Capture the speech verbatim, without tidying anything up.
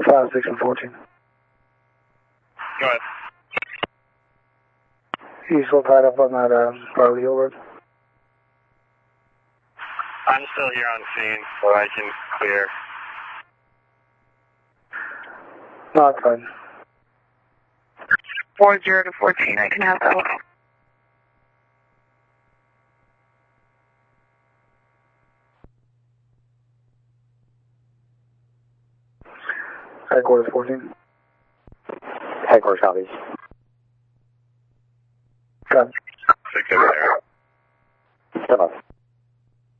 five, six, and fourteen. Go ahead. You still tied up on that uh, Barley Hill Road? I'm still here on scene, so I can clear. No, it's fine. Four zero to fourteen, I can have that one. Headquarters fourteen. Headquarters copies. Got it. Six over there.